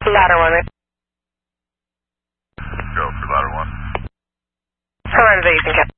Ladder 1. Go for ladder 1. Horizon, you can get.